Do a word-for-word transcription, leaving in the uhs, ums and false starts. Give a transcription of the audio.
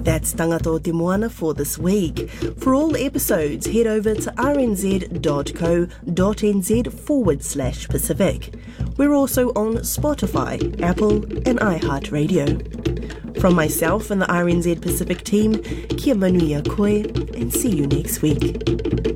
That's Tangata o Te Moana for this week. For all episodes, head over to rnz.co.nz forward slash Pacific. We're also on Spotify, Apple and iHeartRadio. From myself and the R N Z Pacific team, kia manuia koe, and see you next week.